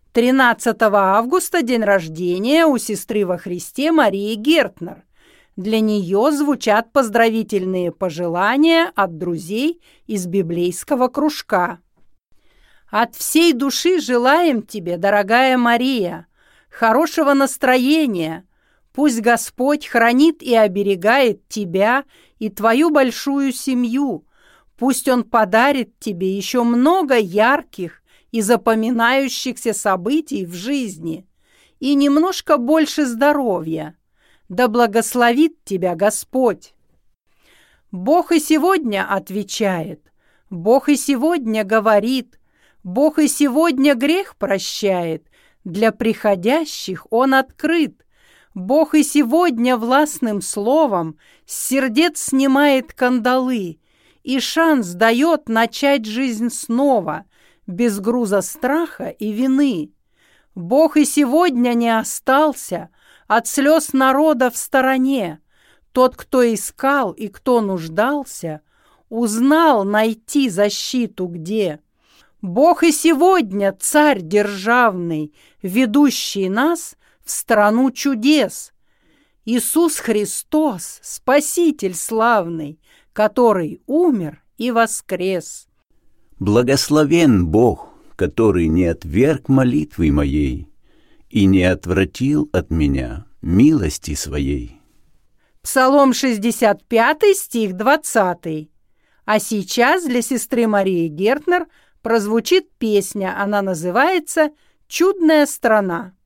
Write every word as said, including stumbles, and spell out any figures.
тринадцатого августа день рождения у сестры во Христе Марии Гертнер. Для нее звучат поздравительные пожелания от друзей из библейского кружка. От всей души желаем тебе, дорогая Мария, хорошего настроения. Пусть Господь хранит и оберегает тебя и твою большую семью. Пусть Он подарит тебе еще много ярких и запоминающихся событий в жизни и немножко больше здоровья. Да благословит тебя Господь. Бог и сегодня отвечает, Бог и сегодня говорит, Бог и сегодня грех прощает, для приходящих Он открыт. Бог и сегодня властным словом с сердец снимает кандалы и шанс дает начать жизнь снова, без груза страха и вины. Бог и сегодня не остался от слез народа в стороне. Тот, кто искал и кто нуждался, узнал найти защиту где. Бог и сегодня царь державный, ведущий нас в страну чудес. Иисус Христос, Спаситель славный, который умер и воскрес. Благословен Бог, который не отверг молитвы моей и не отвратил от меня милости своей. Псалом шестьдесят пятый, стих двадцатый. А сейчас для сестры Марии Гертнер прозвучит песня, она называется «Чудная страна».